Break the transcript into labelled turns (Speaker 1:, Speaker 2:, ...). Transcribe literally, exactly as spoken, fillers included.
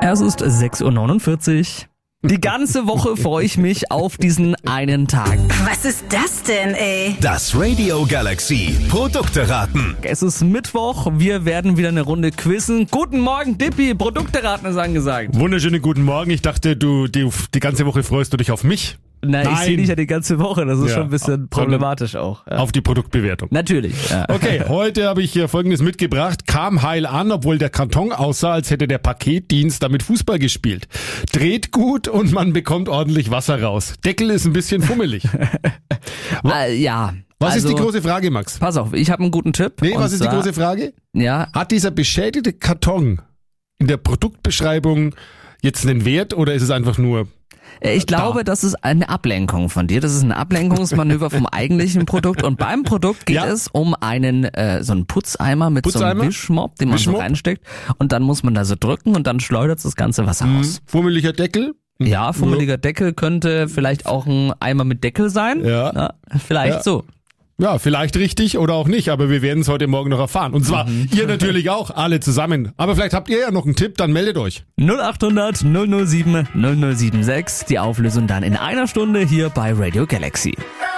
Speaker 1: Es ist sechs Uhr neunundvierzig. Die ganze Woche freue ich mich auf diesen einen Tag.
Speaker 2: Was ist das denn, ey?
Speaker 3: Das Radio Galaxy Produkte raten.
Speaker 1: Es ist Mittwoch, wir werden wieder eine Runde quizzen. Guten Morgen, Dippi, Produkte raten ist angesagt.
Speaker 4: Wunderschönen guten Morgen. Ich dachte, du die, die ganze Woche freust du dich auf mich.
Speaker 1: Na, ich
Speaker 4: Nein.
Speaker 1: sehe dich ja die ganze Woche, das ist
Speaker 4: Ja.
Speaker 1: schon ein bisschen problematisch auch. Ja.
Speaker 4: Auf die Produktbewertung.
Speaker 1: Natürlich. Ja.
Speaker 4: Okay, heute habe ich hier Folgendes mitgebracht. Kam heil an, obwohl der Karton aussah, als hätte der Paketdienst damit Fußball gespielt. Dreht gut und man bekommt ordentlich Wasser raus. Deckel ist ein bisschen fummelig.
Speaker 1: Äh, ja.
Speaker 4: Was
Speaker 1: also,
Speaker 4: ist die große Frage, Max?
Speaker 1: Pass auf, ich habe einen guten Tipp.
Speaker 4: Nee,
Speaker 1: Und
Speaker 4: was ist die
Speaker 1: zwar-
Speaker 4: große Frage?
Speaker 1: Ja,
Speaker 4: Hat dieser beschädigte Karton in der Produktbeschreibung jetzt einen Wert oder ist es einfach nur...
Speaker 1: ich glaube, das ist eine Ablenkung von dir. Das ist ein Ablenkungsmanöver vom eigentlichen Produkt. Und beim Produkt geht
Speaker 4: Ja.
Speaker 1: es um einen äh, so einen Putzeimer mit so
Speaker 4: Putzeimer?
Speaker 1: einem Wischmopp, den man
Speaker 4: Wischmopp?
Speaker 1: so reinsteckt. Und dann muss man da so drücken und dann schleudert das ganze Wasser raus.
Speaker 4: Fummeliger Deckel?
Speaker 1: Ja, fummeliger Deckel könnte vielleicht auch ein Eimer mit Deckel sein.
Speaker 4: Ja.
Speaker 1: Na, vielleicht
Speaker 4: Ja.
Speaker 1: so.
Speaker 4: Ja, vielleicht richtig oder auch nicht, aber wir werden es heute Morgen noch erfahren. Und zwar ihr natürlich auch, alle zusammen. Aber vielleicht habt ihr ja noch einen Tipp, dann meldet euch.
Speaker 1: null acht hundert null null sieben null null sieben sechs. Die Auflösung dann in einer Stunde hier bei Radio Galaxy.